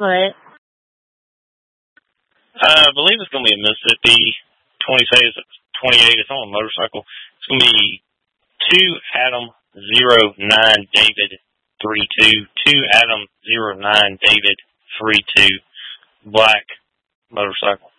foot? I believe it's going to be a Mississippi 28. It's on a motorcycle. It's going to be 2 Adam 09 David 32. 2 Adam 09 David 32. Black motorcycle.